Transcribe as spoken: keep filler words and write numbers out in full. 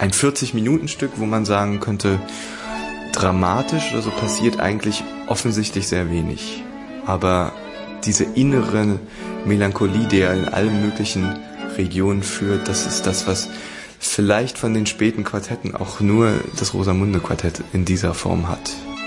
ein vierzig-Minuten-Stück, wo man sagen könnte, dramatisch oder so passiert eigentlich offensichtlich sehr wenig. Aber diese innere Melancholie, die er in allen möglichen Regionen führt, das ist das, was vielleicht von den späten Quartetten auch nur das Rosamunde Quartett in dieser Form hat.